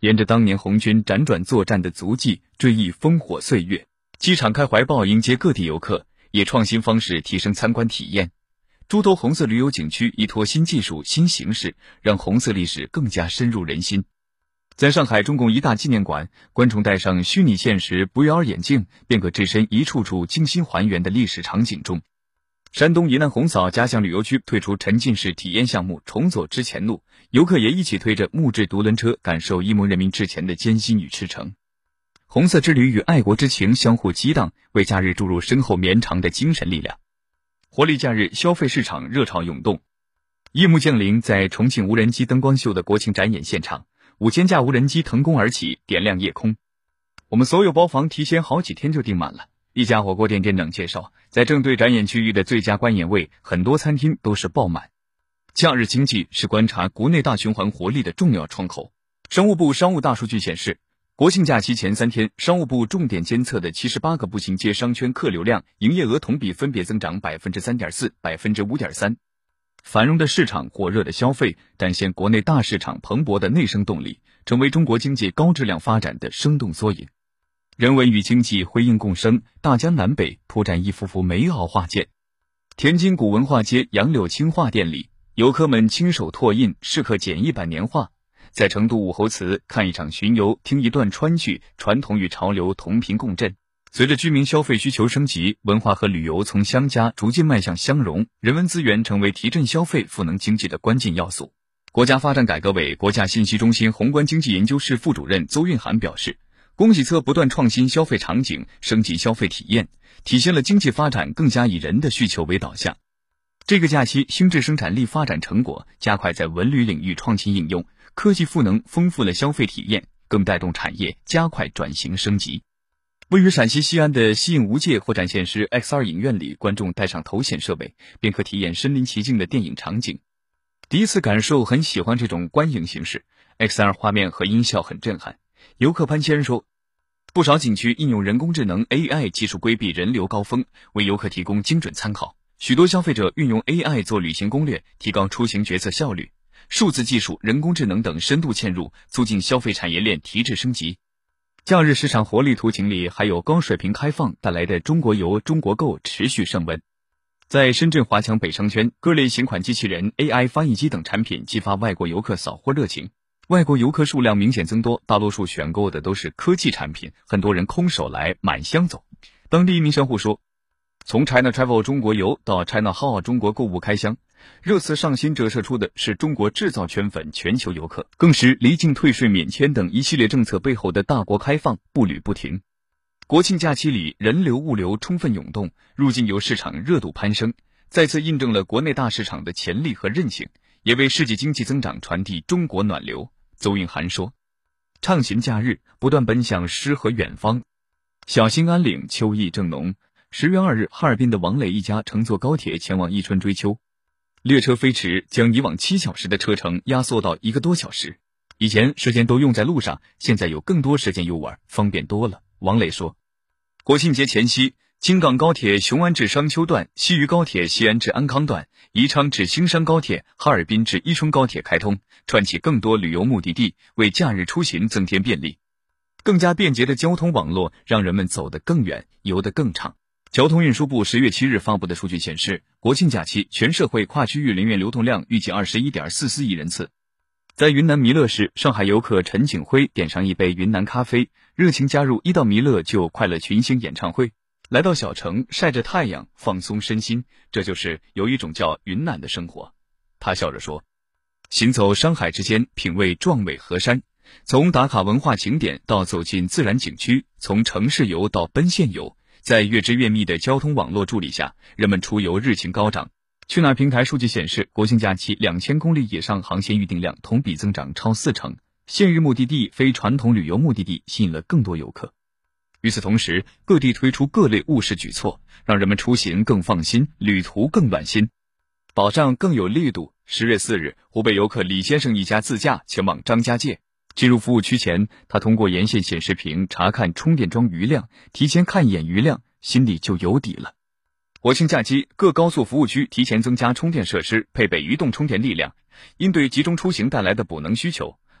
沿着当年红军辗转作战的足迹，追忆烽火岁月。机场开怀抱迎接各地游客，以创新方式提升参观体验。诸多红色旅游景区依托新技术、新形式，让红色历史更加深入人心。在上海中共一大纪念馆，观众戴上虚拟现实 VR 眼镜，便可置身一处处精心还原的历史场景中。山东沂南红枣家乡旅游区推出沉浸式体验项目重走之前路，游客也一起推着木质独轮车，感受一蒙人民之前的艰辛与赤诚。红色之旅与爱国之情相互激荡，为假日注入深厚绵长的精神力量。活力假日，消费市场热潮涌动。夜幕降临，在重庆无人机灯光秀的国庆展演现场，5000架无人机腾空而起，点亮夜空。我们所有包房提前好几天就订满了。一家火锅店店长介绍，在正对展演区域的最佳观演位，很多餐厅都是爆满。假日经济是观察国内大循环活力的重要窗口。商务部商务大数据显示，国庆假期前3天，商务部重点监测的78个步行街商圈客流量、营业额同比分别增长 3.4%、5.3%。繁荣的市场、火热的消费，展现国内大市场蓬勃的内生动力，成为中国经济高质量发展的生动缩影。人文与经济辉映共生，大江南北铺展一幅幅美好画卷。天津古文化街杨柳青画店里，游客们亲手拓印，试刻简易版年画。在成都武侯祠看一场巡游，听一段川剧，传统与潮流同频共振。随着居民消费需求升级，文化和旅游从相加逐渐迈向相融，人文资源成为提振消费、赋能经济的关键要素。国家发展改革委国家信息中心宏观经济研究室副主任邹运涵表示，供给侧不断创新消费场景，升级消费体验，体现了经济发展更加以人的需求为导向。这个假期，新质生产力发展成果加快在文旅领域创新应用，科技赋能丰富了消费体验，更带动产业加快转型升级。位于陕西西安的西影无界会展现实 XR 影院里，观众带上头显设备，便可体验身临其境的电影场景。第一次感受很喜欢这种观影形式， XR 画面和音效很震撼。游客潘先生说，不少景区应用人工智能 AI 技术规避人流高峰，为游客提供精准参考。许多消费者运用 AI 做旅行攻略，提高出行决策效率。数字技术、人工智能等深度嵌入，促进消费产业链提质升级。假日市场活力图景里，还有高水平开放带来的中国游、中国购持续升温。在深圳华强北商圈，各类型款机器人、AI 翻译机等产品激发外国游客扫货热情。外国游客数量明显增多，大多数选购的都是科技产品，很多人空手来满箱走。当地一名商户说，从 China Travel 中国游到 China Hall 中国购物开箱，热词上新折射出的是中国制造圈粉全球游客，更是离境退税免签等一系列政策背后的大国开放步履不停。国庆假期里，人流物流充分涌动，入境游市场热度攀升，再次印证了国内大市场的潜力和韧性，也为世界经济增长传递中国暖流。邹运涵说，畅行假日，不断奔向诗和远方。小兴安岭秋意正浓。10月2日，哈尔滨的王磊一家乘坐高铁前往伊春追秋，列车飞驰，将以往7小时的车程压缩到1个多小时。以前时间都用在路上，现在有更多时间游玩，方便多了。王磊说，国庆节前夕，京港高铁雄安至商丘段、西渝高铁西安至安康段、宜昌至兴山高铁、哈尔滨至伊春高铁开通，串起更多旅游目的地，为假日出行增添便利。更加便捷的交通网络让人们走得更远，游得更畅。交通运输部10月7日发布的数据显示，国庆假期全社会跨区域人员流动量预计21.44亿人次。在云南弥勒市，上海游客陈景辉点上一杯云南咖啡，热情加入一到弥勒就快乐群星演唱会。来到小城，晒着太阳，放松身心，这就是有一种叫云南的生活。他笑着说，行走山海之间，品味壮美河山，从打卡文化景点到走进自然景区，从城市游到奔现游，在越织越密的交通网络助力下，人们出游热情高涨。去哪儿平台数据显示，国庆假期2000公里以上航线预订量同比增长超40%，现日目的地、非传统旅游目的地吸引了更多游客。与此同时，各地推出各类务实举措，让人们出行更放心，旅途更暖心，保障更有力度。10月4日，湖北游客李先生一家自驾前往张家界。进入服务区前，他通过沿线显示屏查看充电桩余量，提前看一眼余量，心里就有底了。国庆假期，各高速服务区提前增加充电设施，配备移动充电力量，应对集中出行带来的补能需求。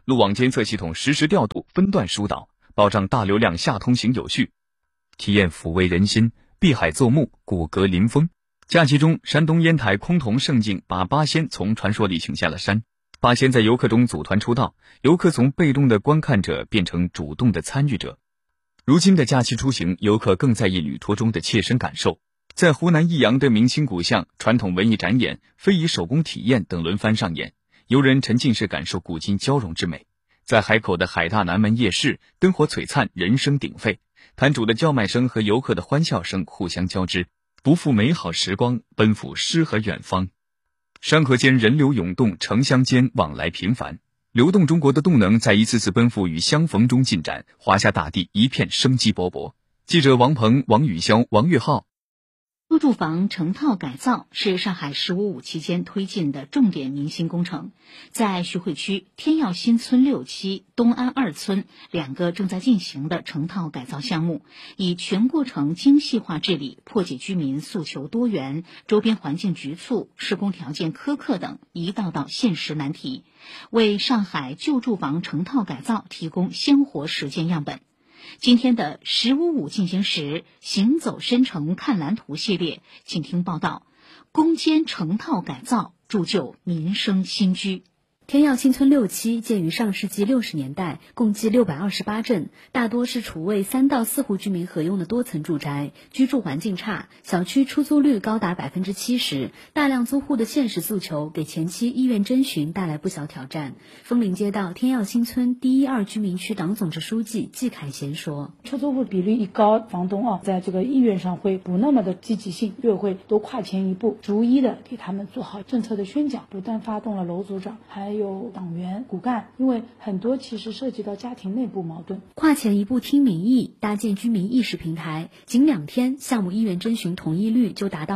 路网监测系统实时调度、分段疏导，保障大流量下通行有序。体验抚慰人心，碧海作木，古阁临风。假期中，山东烟台崆峒胜境把八仙从传说里请下了山。八仙在游客中组团出道，游客从被动的观看者变成主动的参与者。如今的假期出行，游客更在意旅途中的切身感受。在湖南益阳的明清古巷，传统文艺展演、非遗手工体验等轮番上演，游人沉浸式感受古今交融之美。在海口的海大南门夜市，灯火璀璨，人声鼎沸，摊主的叫卖声和游客的欢笑声互相交织，不负美好时光，奔赴诗和远方。山河间人流涌动，城乡间往来频繁，流动中国的动能在一次次奔赴与相逢中进展，华夏大地一片生机勃勃。记者王鹏、王宇潇、王月浩。 多住房成套改造是上海“15+5”期间推进的重点民心工程。在徐汇区天耀新村6期、东安2村2个正在进行的成套改造项目，以全过程精细化治理，破解居民诉求多元、周边环境局促、施工条件苛刻等一道道现实难题，为上海旧住房成套改造提供鲜活实践样本。今天的“15+5”进行时，行走深城看蓝图系列，请听报道：攻坚成套改造，铸就民生新居。 天耀新村6期建于上世纪60年代，共计628镇，大多是处为3到4户居民合用的多层住宅，居住环境差，小区出租率高达70%，大量租户的现实诉求给前期意愿征询带来不小挑战。枫林街道天耀新村第1、2居民区党总支书记季凯贤说： 出租户比率一高，房东在这个意愿上会不那么的积极性，就会多跨前一步，逐一的给他们做好政策的宣讲，不但发动了楼组长，还有党员骨干，因为很多其实涉及到家庭内部矛盾。 跨前一步听民意，搭建居民意识平台，仅2天，项目意愿征询同意率就达到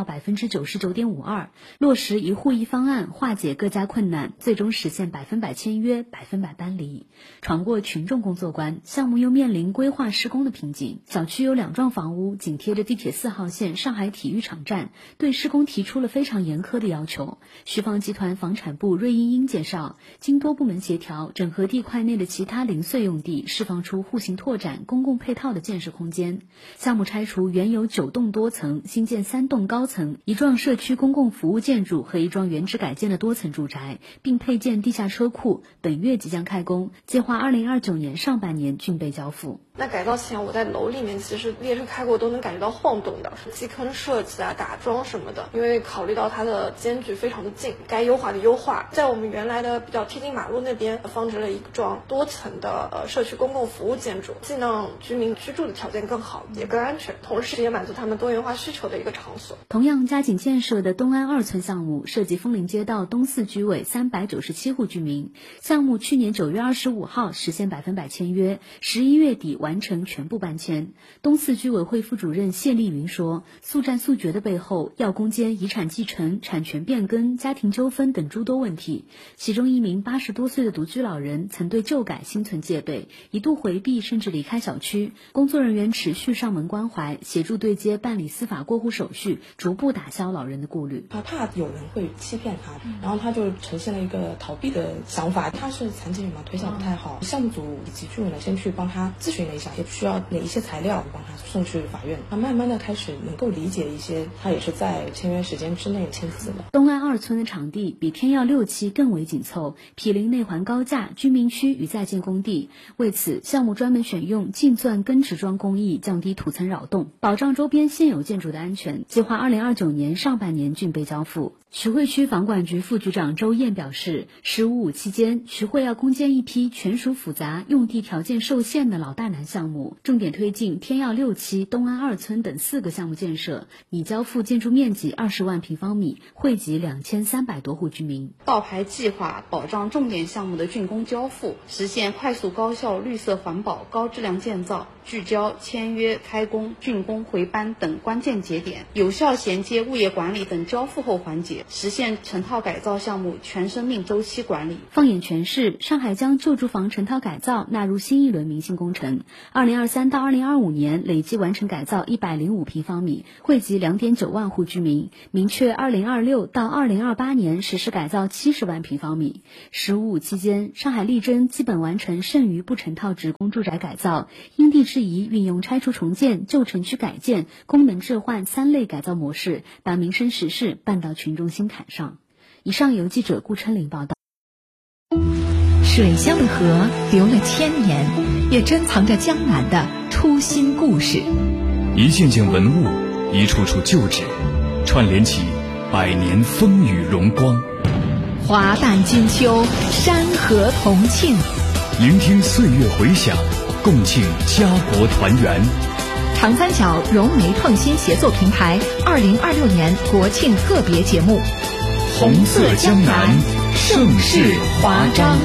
99.52%，落实一户一方案，化解各家困难，最终实现100%签约，100%搬离。闯过群众工作关，项目又面临规划施工的瓶颈。小区有2幢房屋紧贴着地铁4号线上海体育场站，对施工提出了非常严苛的要求。徐房集团房产部芮英英介绍，经多部门协调，整合地块内的其他零碎用地，释放出户型拓展、公共配套的建设空间。项目拆除原有9栋多层，新建3栋高层、1幢社区公共服务建筑和1幢原址改建的多层住宅，并配建地下车库，本月即将开工，计划2029年上半年竣备交付。 那改造前我在楼里面其实列车开过都能感觉到晃动的，基坑设计打桩什么的，因为考虑到它的间距非常的近，该优化的优化。在我们原来的比较贴近马路那边放置了一幢多层的社区公共服务建筑，既让居民居住的条件更好，也更安全，同时也满足他们多元化需求的一个场所。 同样加紧建设的东安2村项目，涉及枫林街道东4居委397户居民，项目去年9月25号实现100%签约，11月底完成全部搬迁。东4居委会副主任谢丽云说，速战速决的背后要攻坚遗产继承、产权变更、家庭纠纷等诸多问题。其中一名80多岁的独居老人曾对旧改心存戒备，一度回避甚至离开小区，工作人员持续上门关怀，协助对接办理司法过户手续，逐步打消老人的顾虑。 他怕有人会欺骗他，然后他就呈现了一个逃避的想法。他是残疾人嘛，腿脚不太好，项目组以及居委呢先去帮他咨询了一下，也需要哪一些材料，帮他送去法院。他慢慢的开始能够理解一些，他也是在签约时间之内签字了。 东安2村的场地比天耀6期更为紧凑，毗邻内环高架、居民区与在建工地。为此，项目专门选用净钻根植桩工艺，降低土层扰动，保障周边现有建筑的安全。计划2029年上半年竣备交付。徐汇区房管局副局长周燕表示，“15+5”期间，徐汇要攻坚一批权属复杂、用地条件受限的老大难项目，重点推进天耀6期、东安2村等4个项目建设，拟交付建筑面积20万平方米，惠及2300多户居民。 倒排计划，保障重点项目的竣工交付，实现快速高效、绿色环保、高质量建造。 聚焦签约、开工、竣工、回班等关键节点，有效衔接物业管理等交付后环节，实现成套改造项目全生命周期管理。 放眼全市，上海将旧住房成套改造纳入新一轮民心工程。2023到2025年累计完成改造105平方米，惠及2.9万户居民。明确2026到2028年实施改造70万平方米。15期间，上海力争基本完成剩余不成套职工住宅改造，因地制宜运用拆除重建、旧城区改建、功能置换3类改造模式，把民生实事办到群众心坎上。以上由记者顾春玲报道。 水乡的河流了千年，也珍藏着江南的初心故事。 一件件文物，一处处旧址，串联起百年风雨荣光。 华诞金秋，山河同庆， 聆听岁月回响，共庆家国团圆。 长三角融媒创新协作平台2026年国庆特别节目， 红色江南，盛世华章。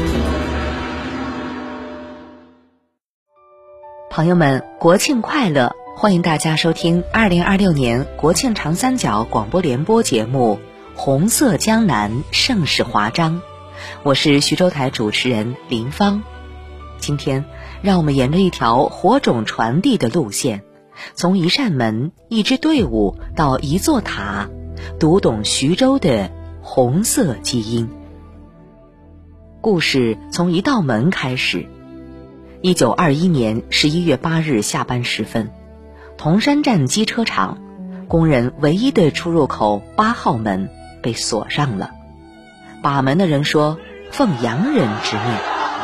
朋友们，国庆快乐！欢迎大家收听2026年国庆长三角广播联播节目《红色江南，盛世华章》。我是徐州台主持人林芳。今天，让我们沿着一条火种传递的路线，从一扇门、一支队伍到一座塔，读懂徐州的红色基因。故事从一道门开始。1921年11月8日下班时分，铜山站机车厂工人唯一的出入口8号门被锁上了。把门的人说：“奉洋人之命。”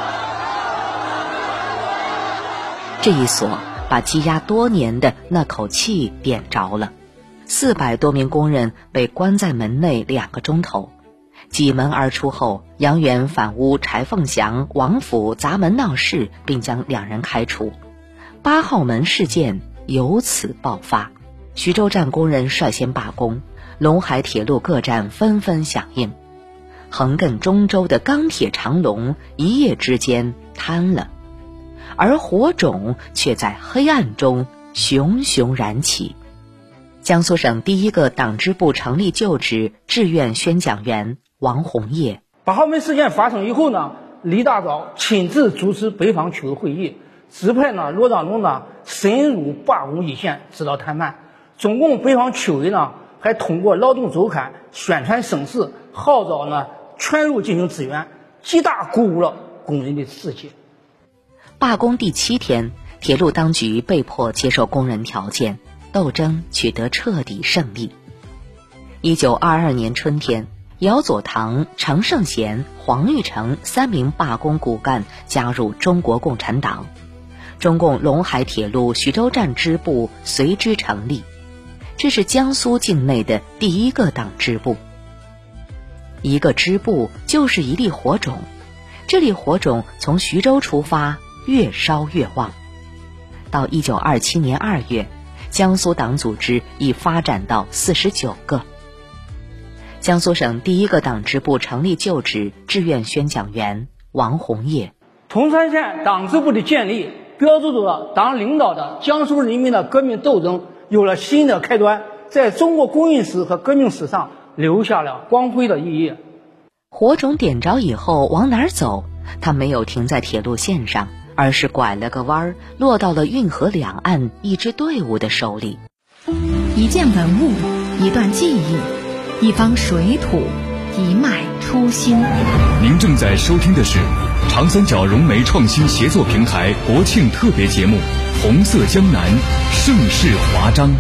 这一锁把积压多年的那口气点着了。400多名工人被关在门内2个钟头。挤门而出后，杨元反诬柴凤祥、王府砸门闹事，并将2人开除。8号门事件由此爆发，徐州站工人率先罢工，陇海铁路各站纷纷响应，横亘中州的钢铁长龙一夜之间瘫了，而火种却在黑暗中熊熊燃起。江苏省第一个党支部成立就职志愿宣讲员王洪业。 8号门事件发生以后呢，李大钊亲自主持北方区委会议，指派罗章龙深入罢工一线，指导谈判。中共北方区委还通过劳动周刊宣传声势，号召全入进行支援，极大鼓舞了工人的士气。 罢工第7天，铁路当局被迫接受工人条件，斗争取得彻底胜利。1922年春天，姚佐堂、程圣贤、黄玉成3名罢工骨干加入中国共产党，中共陇海铁路徐州站支部随之成立。这是江苏境内的第一个党支部。一个支部就是一粒火种，这粒火种从徐州出发，越烧越旺。到1927年2月，江苏党组织已发展到49个。江苏省第一个党支部成立就职志愿宣讲员王洪业。 铜山县党支部的建立，标志着党领导的江苏人民的革命斗争有了新的开端，在中国工运史和革命史上留下了光辉的意义。 火种点着以后往哪儿走？它没有停在铁路线上，而是拐了个弯，落到了运河两岸一支队伍的手里。 一件文物，一段记忆，一方水土，一脉初心。 您正在收听的是长三角融媒创新协作平台国庆特别节目《红色江南，盛世华章》。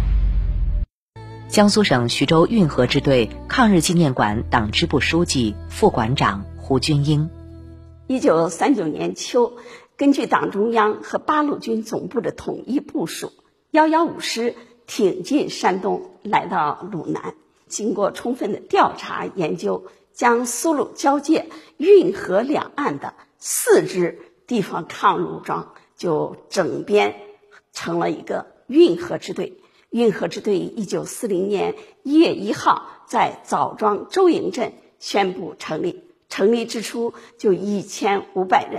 江苏省徐州运河支队抗日纪念馆党支部书记、副馆长胡军英。 1939年秋，根据党中央和八路军总部的统一部署，115师挺进山东，来到鲁南。经过充分的调查研究，将苏鲁交界、运河两岸的4支地方抗日武装就整编成了一个运河支队。运河支队1940年1月1号在枣庄周营镇宣布成立。成立之初就1500人，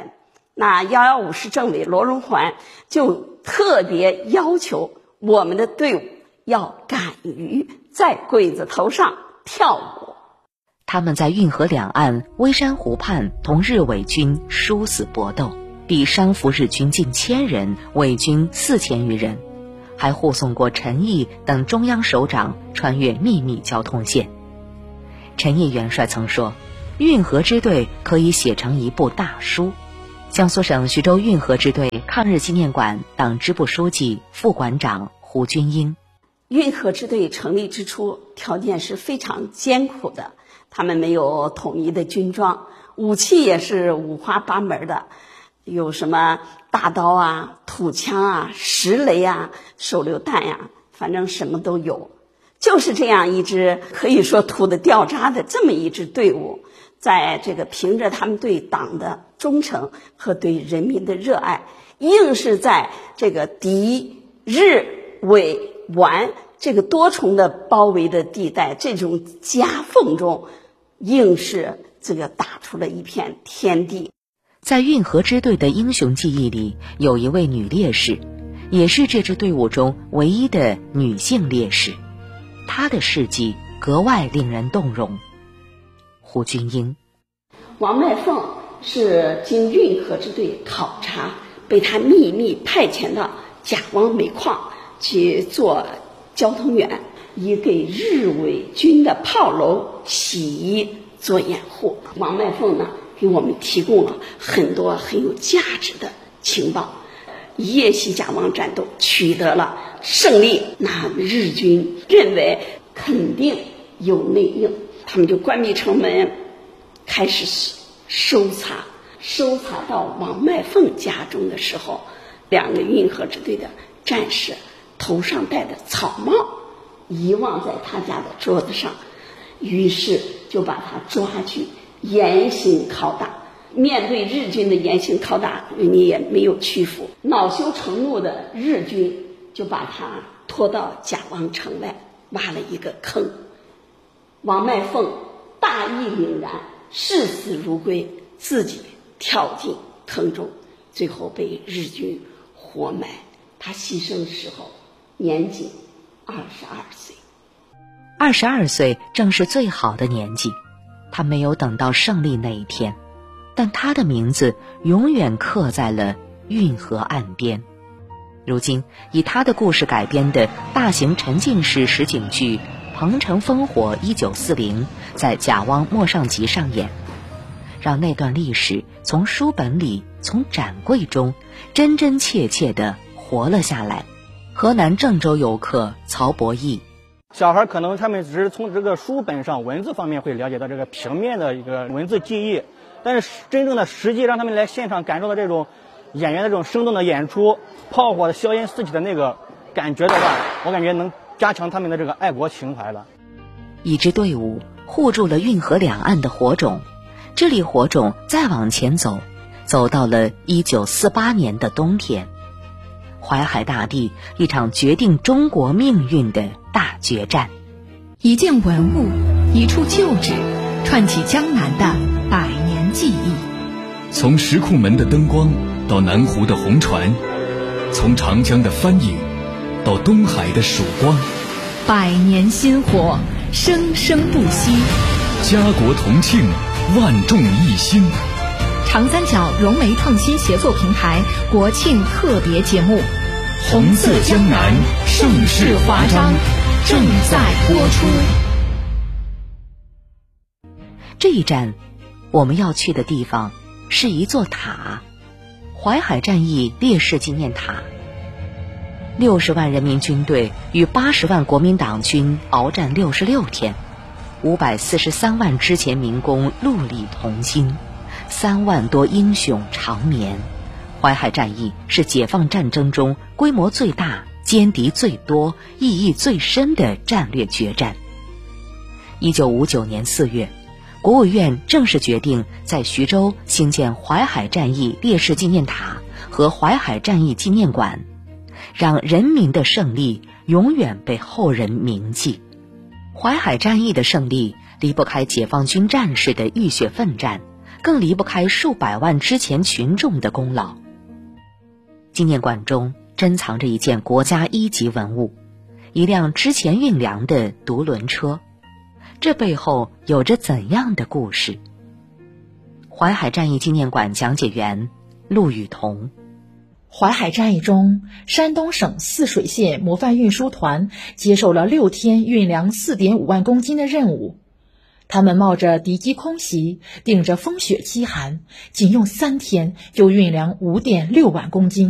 那115师政委罗荣桓就特别要求我们的队伍要敢于在鬼子头上跳舞。 他们在运河两岸微山湖畔同日伪军殊死搏斗，比伤俘日军近1000人，伪军4000余人，还护送过陈毅等中央首长穿越秘密交通线。陈毅元帅曾说，运河支队可以写成一部大书。江苏省徐州运河支队抗日纪念馆党支部书记、副馆长胡军英： 运河支队成立之初，条件是非常艰苦的，他们没有统一的军装，武器也是五花八门的，有什么大刀啊、土枪啊、石雷啊、手榴弹呀，反正什么都有。就是这样一支可以说土的掉渣的这么一支队伍，在这个凭着他们对党的忠诚和对人民的热爱，硬是在这个敌日伪皖这个多重的包围的地带，这种夹缝中，硬是这个打出了一片天地。 在运河支队的英雄记忆里，有一位女烈士，也是这支队伍中唯一的女性烈士，她的事迹格外令人动容。胡军英： 王麦凤是经运河支队考察，被他秘密派遣到甲汪煤矿去做交通员，以给日伪军的炮楼洗衣做掩护。王麦凤呢，给我们提供了很多很有价值的情报。夜袭甲汪战斗取得了胜利，那日军认为肯定有内应，他们就关闭城门，开始搜查到王麦凤家中的时候，2个运河支队的战士头上戴的草帽遗忘在他家的桌子上，于是就把他抓去严刑拷打。面对日军的严刑拷打，人家也没有屈服，恼羞成怒的日军就把他拖到甲汪城外挖了一个坑。王麦凤大义凛然，视死如归，自己跳进坑中，最后被日军活埋。他牺牲的时候年仅22岁。 22岁正是最好的年纪，他没有等到胜利那一天，但他的名字永远刻在了运河岸边。如今以他的故事改编的大型沉浸式实景剧《鹏城烽火1940》在甲汪莫上集上演，让那段历史从书本里、从展柜中真真切切地活了下来。河南郑州游客曹博义： 小孩可能他们只是从这个书本上文字方面会了解到这个平面的一个文字记忆，但是真正的实际让他们来现场感受到这种演员的这种生动的演出，炮火的硝烟四起的那个感觉的话，我感觉能加强他们的这个爱国情怀了。 一支队伍护住了运河两岸的火种，这粒火种再往前走，走到了1948年的冬天。淮海大地，一场决定中国命运的大决战。 一件文物，一处旧址，串起江南的100年记忆。 从石库门的灯光到南湖的红船，从长江的帆影到东海的曙光 ，100年薪火，生生不息。 家国同庆，万众一心。 长三角融媒创新协作平台国庆特别节目《 红色江南，盛世华章》正在播出。 这一站，我们要去的地方是一座塔——淮海战役烈士纪念塔。60万人民军队与80万国民党军鏖战66天，543万之前民工戮力同心，3万多英雄长眠。淮海战役是解放战争中规模最大、歼敌最多、意义最深的战略决战。1959年4月，国务院正式决定在徐州兴建淮海战役烈士纪念塔和淮海战役纪念馆，让人民的胜利永远被后人铭记。淮海战役的胜利离不开解放军战士的浴血奋战， 更离不开数百万之前群众的功劳。纪念馆中珍藏着一件国家一级文物，一辆之前运粮的独轮车，这背后有着怎样的故事？淮海战役纪念馆讲解员陆雨桐。 淮海战役中，山东省泗水县模范运输团接受了6天运粮4.5万公斤的任务。他们冒着敌机空袭，顶着风雪饥寒，仅用3天就运粮5.6万公斤。